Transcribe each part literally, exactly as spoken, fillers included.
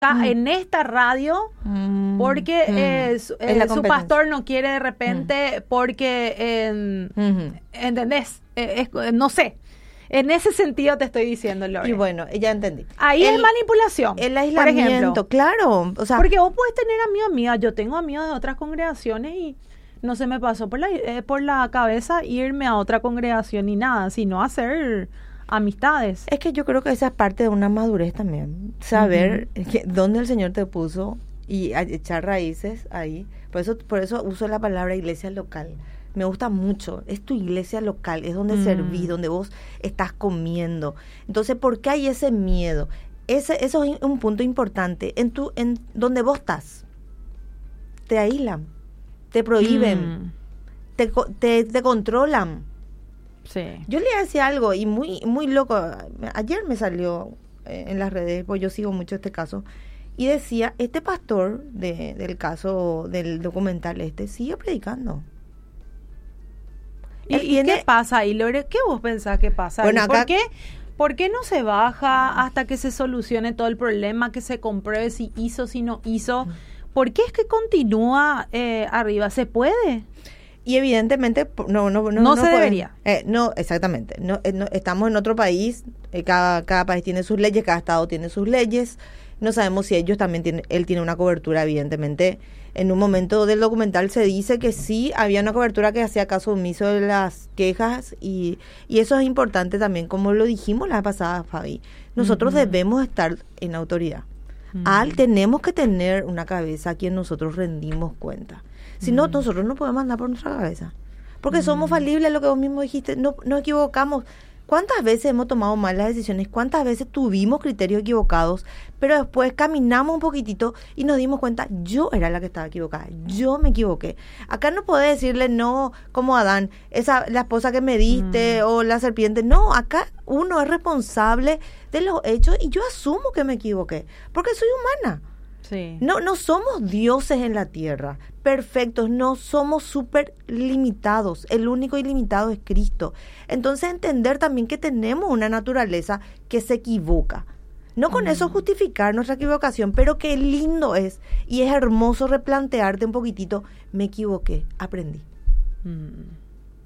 mm. en esta radio mm. porque mm. Eh, su, eh, su pastor no quiere de repente mm. porque, eh, mm-hmm. ¿entendés? Eh, es, no sé. En ese sentido te estoy diciendo, Lore. Y bueno, ya entendí. Ahí el, es manipulación. El aislamiento, por ejemplo. Claro. O sea, porque vos puedes tener amigos míos. Yo tengo amigos de otras congregaciones y no se me pasó por la, eh, por la cabeza irme a otra congregación ni nada, sino hacer amistades. Es que yo creo que esa es parte de una madurez también. Saber uh-huh. que, dónde el Señor te puso y echar raíces ahí. Por eso, por eso uso la palabra iglesia local. Me gusta mucho, es tu iglesia local, es donde mm. servís, donde vos estás comiendo. Entonces, ¿por qué hay ese miedo? Ese, eso es un punto importante. En tu, en donde vos estás, te aíslan, te prohíben, mm. te, te, te controlan. Sí. Yo le decía algo y muy, muy loco. Ayer me salió eh, en las redes, pues yo sigo mucho este caso, y decía, este pastor de, del caso del documental este sigue predicando. ¿Y, ¿Y qué pasa ahí, Lore? ¿Qué vos pensás que pasa bueno, ahí? Acá, ¿Por qué, ¿Por qué no se baja hasta que se solucione todo el problema, que se compruebe si hizo, si no hizo? ¿Por qué es que continúa eh, arriba? ¿Se puede? Y evidentemente no no no, no, no se puede, debería. Eh, no, exactamente. No, eh, no, estamos en otro país, eh, cada, cada país tiene sus leyes, cada estado tiene sus leyes. No sabemos si ellos también tienen, él tiene una cobertura, evidentemente. En un momento del documental se dice que sí había una cobertura que hacía caso omiso de las quejas y, y eso es importante también, como lo dijimos la pasada, Fabi. Nosotros uh-huh. debemos estar en autoridad. Uh-huh. Al tenemos que tener una cabeza a quien nosotros rendimos cuenta. Si uh-huh. no, nosotros no podemos andar por nuestra cabeza. Porque uh-huh. somos falibles, lo que vos mismo dijiste, no nos equivocamos. ¿Cuántas veces hemos tomado malas decisiones? ¿Cuántas veces tuvimos criterios equivocados? Pero después caminamos un poquitito y nos dimos cuenta, yo era la que estaba equivocada, yo me equivoqué. Acá no podés decirle no, como Adán, esa la esposa que me diste mm. o la serpiente. No, acá uno es responsable de los hechos y yo asumo que me equivoqué, porque soy humana. Sí. No, no somos dioses en la tierra, perfectos, no somos súper limitados, el único ilimitado es Cristo. Entonces entender también que tenemos una naturaleza que se equivoca. No con mm. eso justificar nuestra equivocación, pero qué lindo es y es hermoso replantearte un poquitito, me equivoqué, aprendí. Mm.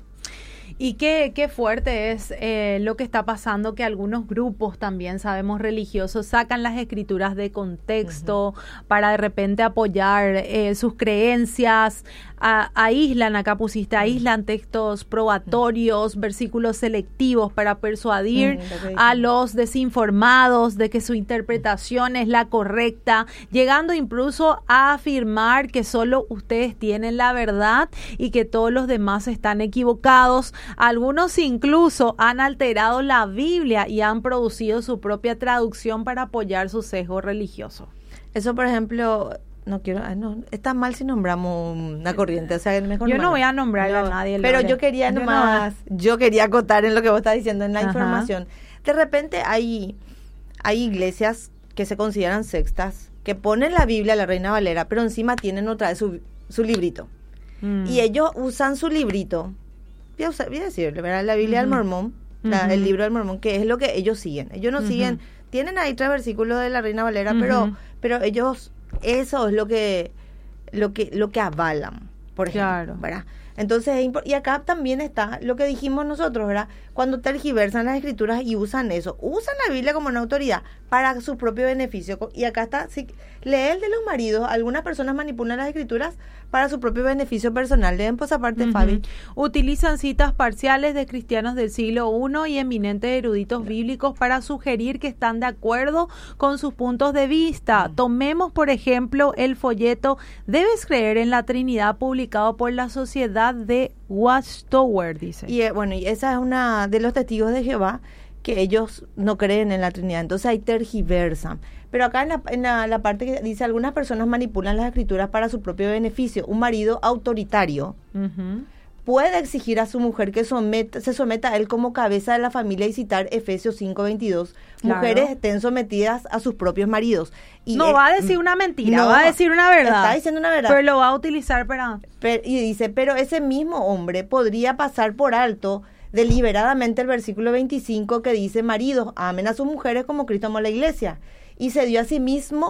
Y qué, qué fuerte es eh, lo que está pasando, que algunos grupos también, sabemos, religiosos, sacan las escrituras de contexto uh-huh. para de repente apoyar eh, sus creencias, a, aíslan, acá pusiste, aíslan textos probatorios, uh-huh. versículos selectivos para persuadir uh-huh. a los desinformados de que su interpretación es la correcta, llegando incluso a afirmar que solo ustedes tienen la verdad y que todos los demás están equivocados. Algunos incluso han alterado la Biblia y han producido su propia traducción para apoyar su sesgo religioso. Eso, por ejemplo, no quiero, no, está mal si nombramos una corriente, o sea, mejor yo no, no voy a nombrar no, a nadie. Pero Lore. yo quería yo nomás, no. yo quería acotar en lo que vos estás diciendo en la Ajá. información. De repente hay, hay iglesias que se consideran sextas, que ponen la Biblia, la Reina Valera, pero encima tienen otra vez su, su librito. Mm. Y ellos usan su librito. Voy a, usar, voy a decirle, ¿verdad? La Biblia uh-huh. del Mormón, la, uh-huh. el libro del Mormón, que es lo que ellos siguen. Ellos no uh-huh. siguen, tienen ahí tres versículos de la Reina Valera, uh-huh. pero pero ellos, eso es lo que lo que lo que avalan, por ejemplo, claro. ¿verdad? Entonces, y acá también está lo que dijimos nosotros, ¿verdad? Cuando tergiversan las escrituras y usan eso, usan la Biblia como una autoridad para su propio beneficio. Y acá está, si lee el de los maridos, algunas personas manipulan las escrituras para su propio beneficio personal. Leen por esa parte, uh-huh. Fabi. Utilizan citas parciales de cristianos del siglo primero y eminentes eruditos bíblicos para sugerir que están de acuerdo con sus puntos de vista. Uh-huh. Tomemos, por ejemplo, el folleto Debes creer en la Trinidad, publicado por la Sociedad de Watchtower, dice. Y eh, bueno, y esa es una de los testigos de Jehová, que ellos no creen en la Trinidad, entonces ahí tergiversan. Pero acá en la, en la, la parte que dice, algunas personas manipulan las escrituras para su propio beneficio. Un marido autoritario uh-huh. puede exigir a su mujer que someta, se someta a él como cabeza de la familia y citar Efesios cinco veintidós. Claro. Mujeres estén sometidas a sus propios maridos. Y no él, va a decir una mentira, no, va a decir una verdad. Está diciendo una verdad. Pero lo va a utilizar para... Pero, y dice, pero ese mismo hombre podría pasar por alto deliberadamente el versículo veinticinco que dice, maridos, amen a sus mujeres como Cristo amó a la iglesia y se dio a sí mismo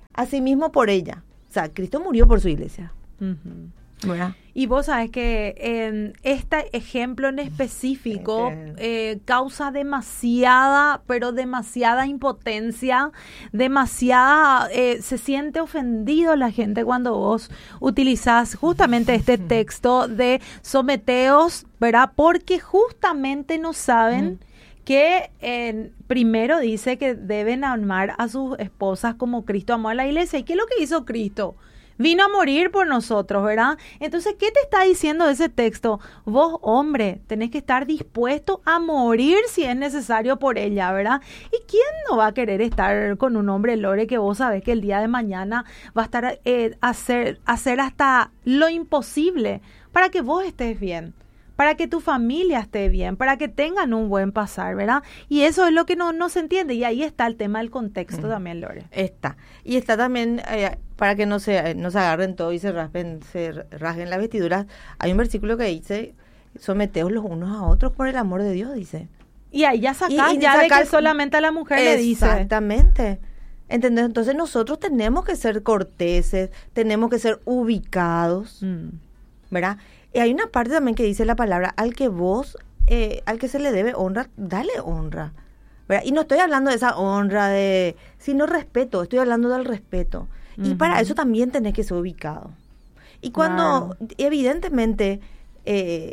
Asimismo por ella. O sea, Cristo murió por su iglesia. Ujú. ¿Verdad? Y vos sabes que eh, este ejemplo en específico Okay. eh, causa demasiada, pero demasiada impotencia, demasiada, eh, se siente ofendido la gente cuando vos utilizás justamente este texto de someteos, ¿verdad? Porque justamente no saben mm. que eh, primero dice que deben amar a sus esposas como Cristo amó a la iglesia. ¿Y qué es lo que hizo Cristo? Vino a morir por nosotros, ¿verdad? Entonces, ¿qué te está diciendo ese texto? Vos, hombre, tenés que estar dispuesto a morir si es necesario por ella, ¿verdad? ¿Y quién no va a querer estar con un hombre, Lore, que vos sabés que el día de mañana va a estar eh, hacer, hacer hasta lo imposible para que vos estés bien? Para que tu familia esté bien, para que tengan un buen pasar, ¿verdad? Y eso es lo que no, no se entiende. Y ahí está el tema del contexto mm. también, Lore. Está. Y está también, eh, para que no se, no se agarren todo y se raspen, se rasguen las vestiduras, hay un versículo que dice, someteos los unos a otros por el amor de Dios, dice. Y ahí ya sacás ya sacar, de que solamente a la mujer le dice. Exactamente. ¿Entendés? Entonces nosotros tenemos que ser corteses, tenemos que ser ubicados, mm. ¿verdad? Y hay una parte también que dice la palabra, al que vos, eh, al que se le debe honra, dale honra, ¿verdad? Y no estoy hablando de esa honra, de sino respeto, estoy hablando del respeto. Uh-huh. Y para eso también tenés que ser ubicado. Y cuando, claro. evidentemente, eh,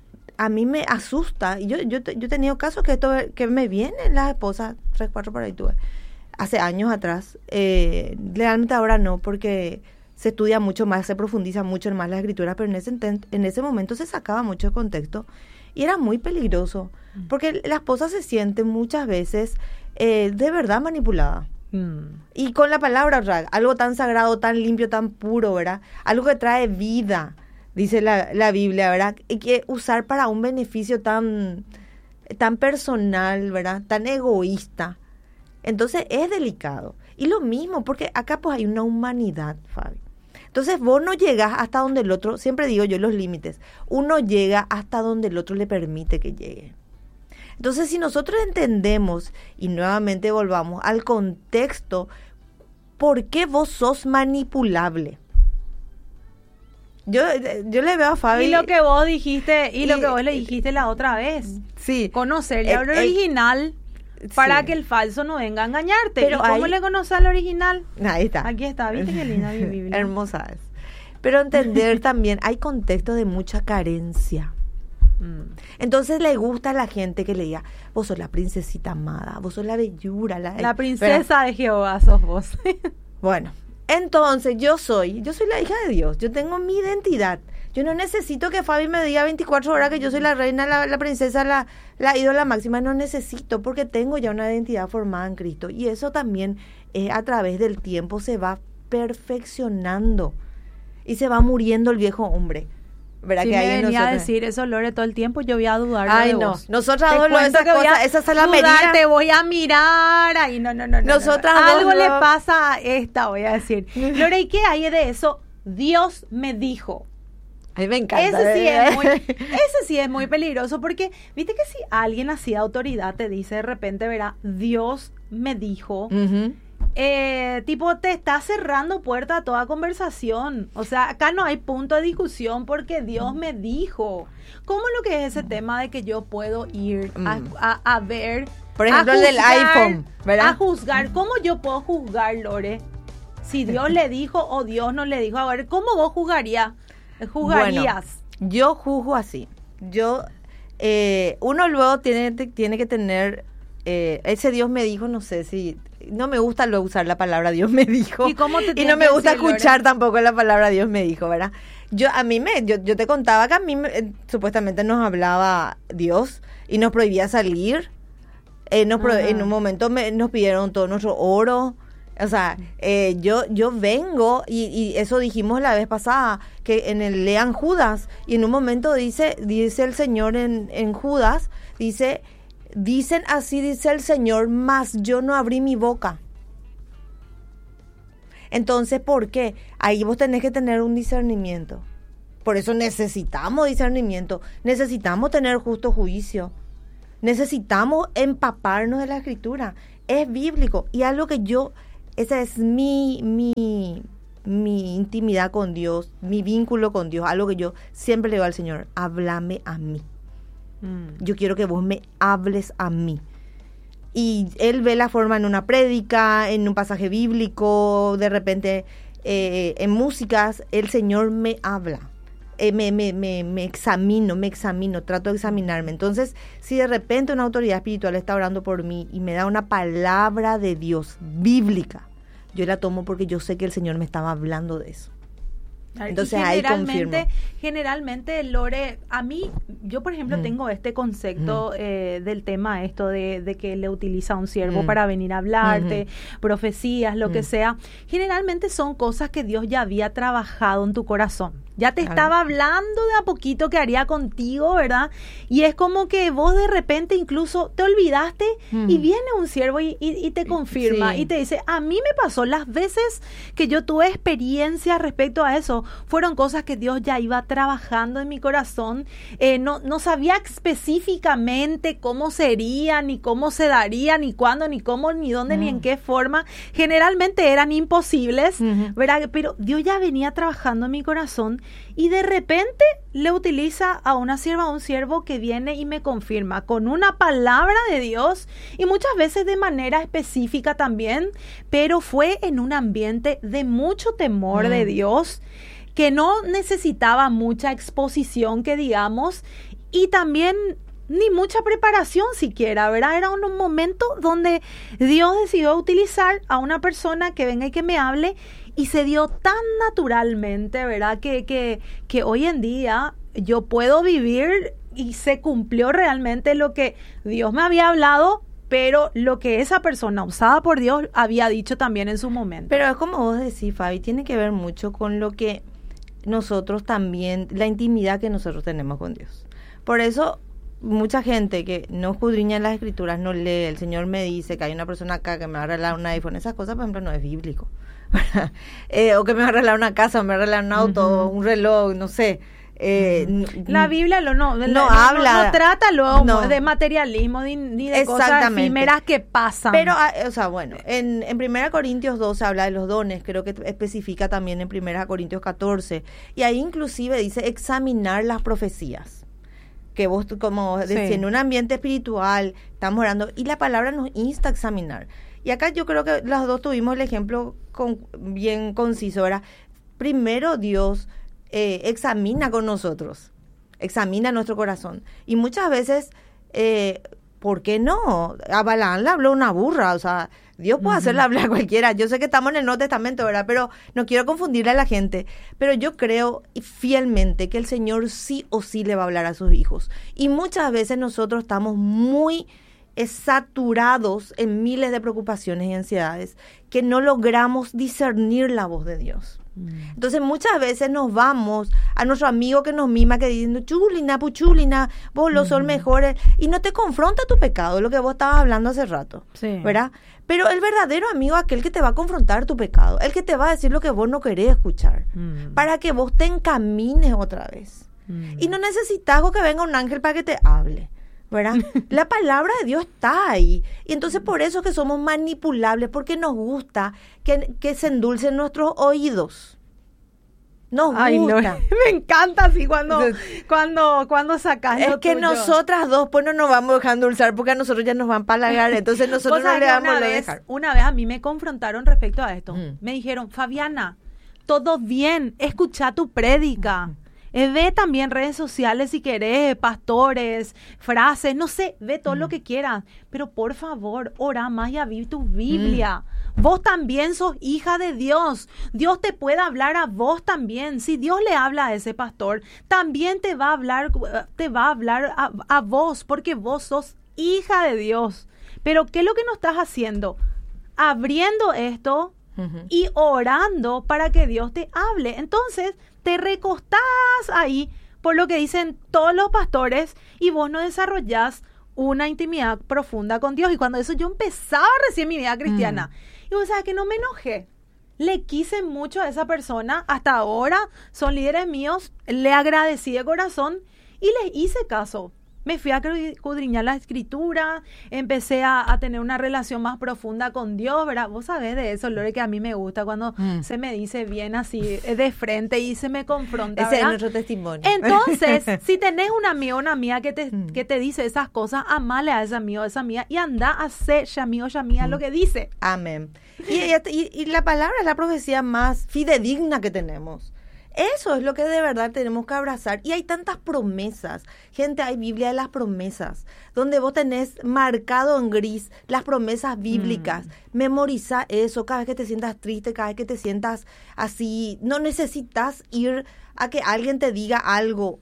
a mí me asusta, y yo, yo, yo he tenido casos que, esto, que me vienen las esposas, tres, cuatro por ahí tuve, hace años atrás, eh, realmente ahora no, porque se estudia mucho más, se profundiza mucho más la escritura, pero en ese, en ese momento se sacaba mucho de contexto y era muy peligroso, mm. porque la esposa se siente muchas veces eh, de verdad manipulada. Mm. Y con la palabra, algo tan sagrado, tan limpio, tan puro, ¿verdad? Algo que trae vida, dice la, la Biblia, ¿verdad? Y que usar para un beneficio tan, tan personal, ¿verdad? Tan egoísta. Entonces es delicado. Y lo mismo, porque acá pues hay una humanidad, Fabi. Entonces vos no llegas hasta donde el otro, siempre digo yo los límites, uno llega hasta donde el otro le permite que llegue. Entonces si nosotros entendemos, y nuevamente volvamos al contexto, ¿por qué vos sos manipulable? Yo, yo le veo a Fabi. Y lo que vos dijiste, y, y lo que vos le dijiste la otra vez. Sí. Conocerle al original. Para sí. que el falso no venga a engañarte. Pero ¿y cómo hay... le conoces al original? Ahí está. Aquí está, ¿viste qué linda mi Biblia? Hermosa es. Pero entender también, hay contextos de mucha carencia. Mm. Entonces le gusta a la gente que le diga, vos sos la princesita amada, vos sos la bellura. La, la princesa pero, de Jehová sos vos. Bueno, entonces yo soy, yo soy la hija de Dios, yo tengo mi identidad. Yo no necesito que Fabi me diga veinticuatro horas que yo soy la reina, la, la princesa, la, la ídola máxima. No necesito, porque tengo ya una identidad formada en Cristo. Y eso también eh, a través del tiempo se va perfeccionando. Y se va muriendo el viejo hombre. ¿Verdad? Si que me ahí venía nosotros... a decir eso, Lore, todo el tiempo, yo voy a dudar. Ay, de no. Vos. Nosotras dos lo esa cosa, esa salamería. Te voy a mirar. Ay, no, no, no. Nosotras no, no. dos Algo lo... le pasa a esta, voy a decir. Lore, ¿y qué hay de eso? Dios me dijo. A mí me encanta. Ese sí, es muy, ese sí es muy peligroso, porque viste que si alguien así de autoridad te dice de repente, verá, Dios me dijo, uh-huh. eh, tipo te está cerrando puerta a toda conversación. O sea, acá no hay punto de discusión porque Dios me dijo. ¿Cómo lo que es ese tema de que yo puedo ir a, a, a ver? Por ejemplo, a juzgar, el del iPhone, ¿verdad? A juzgar. ¿Cómo yo puedo juzgar, Lore? Si Dios le dijo o Dios no le dijo. A ver, ¿cómo vos juzgarías? ¿Jugarías? Bueno, yo juzgo así. Yo, eh, uno luego tiene, tiene que tener, eh, ese Dios me dijo, no sé si, no me gusta luego usar la palabra Dios me dijo. ¿Y cómo te y no me gusta decir, escuchar Lore? tampoco la palabra Dios me dijo, ¿verdad? Yo, a mí me, yo, yo te contaba que a mí me, eh, supuestamente nos hablaba Dios y nos prohibía salir. Eh, nos pro, en un momento me, nos pidieron todo nuestro oro. O sea, eh, yo yo vengo, y, y eso dijimos la vez pasada, que en el lean Judas, y en un momento dice dice el Señor en, en Judas, dice, dicen así dice el Señor, mas yo no abrí mi boca. Entonces, ¿por qué? Ahí vos tenés que tener un discernimiento. Por eso necesitamos discernimiento, necesitamos tener justo juicio, necesitamos empaparnos de la Escritura. Es bíblico, y algo que yo... esa es mi, mi, mi intimidad con Dios, mi vínculo con Dios, algo que yo siempre le digo al Señor, háblame a mí. Mm. Yo quiero que vos me hables a mí. Y Él ve la forma en una prédica, en un pasaje bíblico, de repente eh, en músicas, el Señor me habla. Eh, me, me, me, me examino, me examino, trato de examinarme. Entonces, si de repente una autoridad espiritual está orando por mí y me da una palabra de Dios bíblica, yo la tomo porque yo sé que el Señor me estaba hablando de eso. Entonces ahí confirmo. Generalmente, Lore, a mí, yo por ejemplo mm. tengo este concepto mm. eh, del tema esto de, de que le utiliza a un siervo mm. para venir a hablarte, mm-hmm. profecías, lo mm. que sea. Generalmente son cosas que Dios ya había trabajado en tu corazón. Ya te claro. estaba hablando de a poquito que haría contigo, ¿verdad? Y es como que vos de repente incluso te olvidaste mm. y viene un siervo y, y, y te confirma sí. y te dice, a mí me pasó las veces que yo tuve experiencia respecto a eso, fueron cosas que Dios ya iba trabajando en mi corazón. Eh, no, no sabía específicamente cómo sería, ni cómo se daría, ni cuándo, ni cómo, ni dónde, mm. ni en qué forma. Generalmente eran imposibles, mm-hmm. ¿verdad? Pero Dios ya venía trabajando en mi corazón. Y de repente le utiliza a una sierva, a un siervo que viene y me confirma con una palabra de Dios y muchas veces de manera específica también, pero fue en un ambiente de mucho temor mm. de Dios, que no necesitaba mucha exposición, que digamos, y también ni mucha preparación siquiera, ¿verdad? Era un, un momento donde Dios decidió utilizar a una persona que venga y que me hable. Y se dio tan naturalmente, ¿verdad? Que, que, que hoy en día yo puedo vivir y se cumplió realmente lo que Dios me había hablado, pero lo que esa persona usada por Dios había dicho también en su momento. Pero es como vos decís, Fabi, tiene que ver mucho con lo que nosotros también, la intimidad que nosotros tenemos con Dios. Por eso, mucha gente que no escudriña las escrituras, no lee, el Señor me dice que hay una persona acá que me va a regalar un iPhone, esas cosas, por ejemplo, no es bíblico. eh, o que me va a arreglar una casa, o me va a arreglar un auto, uh-huh. un reloj, no sé. Eh, uh-huh. La Biblia lo no, no, no habla, no, no trata lo, no. de materialismo ni, ni de cosas efímeras que pasan. Pero, o sea, bueno, en, en primera Corintios doce habla de los dones, creo que especifica también en primera Corintios catorce, y ahí inclusive dice examinar las profecías. Que vos, como sí. decís, en un ambiente espiritual, estamos orando, y la palabra nos insta a examinar. Y acá yo creo que las dos tuvimos el ejemplo con, bien conciso, ¿verdad? Primero Dios eh, examina con nosotros, examina nuestro corazón. Y muchas veces, eh, ¿por qué no? A Balaam le habló una burra, o sea, Dios puede uh-huh. hacerle hablar a cualquiera. Yo sé que estamos en el Nuevo Testamento, ¿verdad? Pero no quiero confundirle a la gente. Pero yo creo fielmente que el Señor sí o sí le va a hablar a sus hijos. Y muchas veces nosotros estamos muy saturados en miles de preocupaciones y ansiedades que no logramos discernir la voz de Dios. Mm. Entonces muchas veces nos vamos a nuestro amigo que nos mima, que diciendo chulina, puchulina, vos lo mm. sos mejores, y no te confronta tu pecado, lo que vos estabas hablando hace rato, sí. ¿verdad? Pero el verdadero amigo es aquel que te va a confrontar tu pecado, el que te va a decir lo que vos no querés escuchar, mm. para que vos te encamines otra vez. Mm. Y no necesitas que venga un ángel para que te hable, ¿verdad? La palabra de Dios está ahí. Y entonces por eso es que somos manipulables, porque nos gusta que, que se endulcen nuestros oídos. Nos Ay, gusta. No, me encanta así cuando, cuando, cuando sacas Es que tuyo. Nosotras dos pues no nos vamos a dejar endulzar, porque a nosotros ya nos van a palagar, entonces nosotros no le vamos a dejar. Una vez a mí me confrontaron respecto a esto. Mm. Me dijeron, Fabiana, todo bien, escucha tu prédica. Mm. Eh, ve también redes sociales si querés, pastores, frases, no sé, ve todo mm. lo que quieras. Pero por favor, ora más y abrí tu Biblia. Mm. Vos también sos hija de Dios. Dios te puede hablar a vos también. Si Dios le habla a ese pastor, también te va a hablar, te va a hablar a, a vos, porque vos sos hija de Dios. Pero ¿qué es lo que no estás haciendo? Abriendo esto uh-huh. y orando para que Dios te hable. Entonces, te recostás ahí por lo que dicen todos los pastores y vos no desarrollás una intimidad profunda con Dios. Y cuando eso yo empezaba recién mi vida cristiana, mm. y vos sabés que no me enojé. Le quise mucho a esa persona, hasta ahora son líderes míos, le agradecí de corazón y les hice caso. me fui a escudriñar la escritura, empecé a, a tener una relación más profunda con Dios, ¿verdad? Vos sabés de eso, Lore, que a mí me gusta cuando mm. se me dice bien así de frente y se me confronta, ese ¿verdad? es nuestro testimonio. Entonces, si tenés un amigo o una amiga que te, mm. que te dice esas cosas, amale a ese amigo o esa amiga y anda a hacer, amigo o amiga, mm. lo que dice. Amén. Y, y, y la palabra es la profecía más fidedigna que tenemos. Eso es lo que de verdad tenemos que abrazar. Y hay tantas promesas. Gente, hay Biblia de las promesas, donde vos tenés marcado en gris las promesas bíblicas. Mm. Memoriza eso cada vez que te sientas triste, cada vez que te sientas así. No necesitas ir a que alguien te diga algo.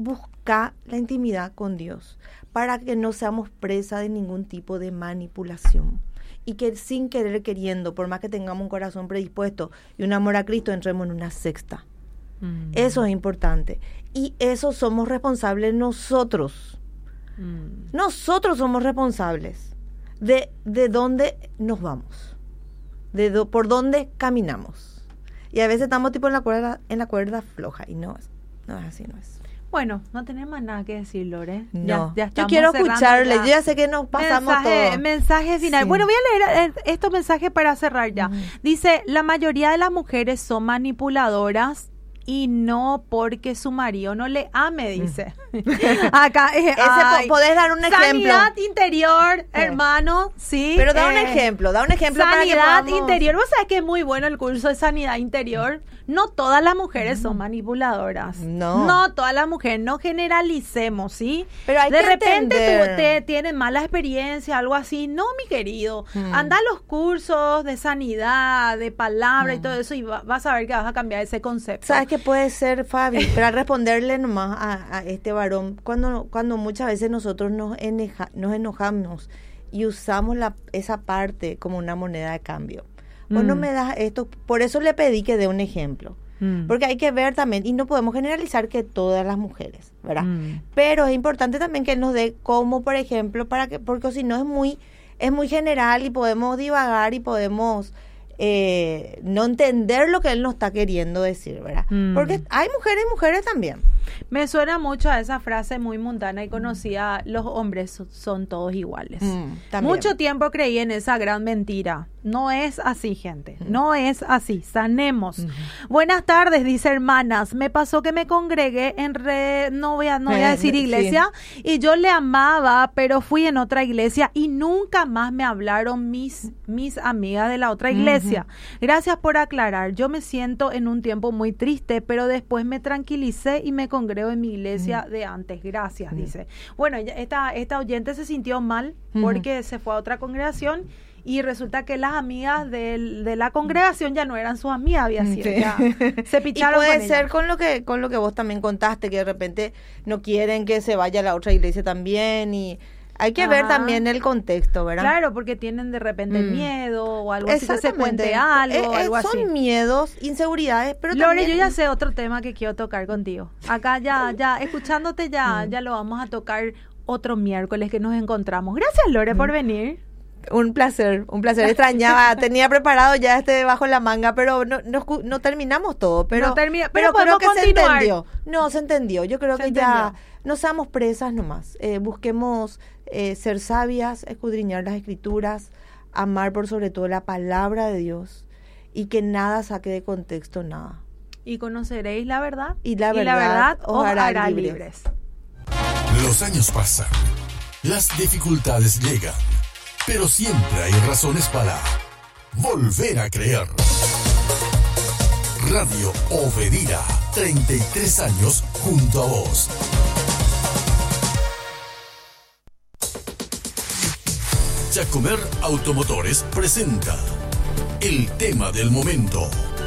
Busca la intimidad con Dios para que no seamos presa de ningún tipo de manipulación. Y que sin querer queriendo, por más que tengamos un corazón predispuesto y un amor a Cristo, entremos en una sexta. Mm. Eso es importante. Y eso somos responsables nosotros. Mm. Nosotros somos responsables de, de dónde nos vamos, de do, por dónde caminamos. Y a veces estamos tipo en la cuerda, en la cuerda floja. Y no es, no es así, no es. Bueno, no tenemos nada que decir, Lore. No, ya, ya yo quiero escucharle. Ya. Yo ya sé que nos pasamos mensaje, todo. Mensaje final. Sí. Bueno, voy a leer estos mensajes para cerrar ya. Mm. Dice, la mayoría de las mujeres son manipuladoras y no porque su marido no le ame, dice. Acá, eh, Ese, ay, podés dar un ejemplo. Sanidad interior, sí. hermano, sí. Pero da eh, un ejemplo, da un ejemplo sanidad para que podamos... interior. Vos sabés que es muy bueno el curso de sanidad interior. No todas las mujeres son manipuladoras. No. No todas las mujeres, no generalicemos, ¿sí? Pero hay de que repente entender. tú te tienen mala experiencia, algo así. No, mi querido. Hmm. Anda a los cursos de sanidad, de palabra hmm. y todo eso y va, vas a ver que vas a cambiar ese concepto. ¿Sabes qué puede ser, Fabi? Para responderle nomás a, a este varón, cuando, cuando muchas veces nosotros nos, eneja, nos enojamos y usamos la, esa parte como una moneda de cambio. Vos mm. no me das esto, por eso le pedí que dé un ejemplo. Mm. Porque hay que ver también, y no podemos generalizar que todas las mujeres, ¿verdad? Mm. Pero es importante también que nos dé como, por ejemplo, para que, porque si no es muy, es muy general y podemos divagar y podemos eh, no entender lo que él nos está queriendo decir, ¿verdad? Mm. Porque hay mujeres y mujeres también. Me suena mucho a esa frase muy mundana y conocida, los hombres son todos iguales. Mm, Mucho tiempo creí en esa gran mentira. No es así, gente. Mm. No es así. Sanemos. Mm. Buenas tardes, dice hermanas. Me pasó que me congregué en re... no voy a, no voy a decir iglesia, sí. y yo le amaba, pero fui en otra iglesia y nunca más me hablaron mis, mis amigas de la otra iglesia. Mm-hmm. Gracias por aclarar. Yo me siento en un tiempo muy triste, pero después me tranquilicé y me congrego en mi iglesia mm. de antes. Gracias, mm. dice. Bueno, esta, esta oyente se sintió mal mm. porque se fue a otra congregación y resulta que las amigas de, de la congregación ya no eran sus amigas, había sido, sí. ya se picharon. Y puede con ser ella. con lo que con lo que vos también contaste, que de repente no quieren que se vaya a la otra iglesia también y hay que Ajá. ver también el contexto, ¿verdad? Claro, porque tienen de repente mm. miedo o algo así, que se cuente algo, eh, eh, algo así. Son miedos, inseguridades, pero Lore, también... yo ya sé otro tema que quiero tocar contigo. Acá ya, ya, escuchándote ya, mm. ya lo vamos a tocar otro miércoles que nos encontramos. Gracias, Lore, mm. por venir. Un placer, un placer. Extrañaba, tenía preparado ya este bajo la manga, pero no, no, no terminamos todo. Pero, no termina, pero, pero creo que continuar. se entendió. No, se entendió. Yo creo se que entendió. ya no seamos presas nomás. Eh, busquemos eh, ser sabias, escudriñar las escrituras, amar por sobre todo la palabra de Dios y que nada saque de contexto nada. Y conoceréis la verdad. Y la verdad, y la verdad os hará, hará libres. libres. Los años pasan, las dificultades llegan, pero siempre hay razones para volver a creer. Radio Obedira, treinta y tres años junto a vos. Jacomer Automotores presenta el tema del momento.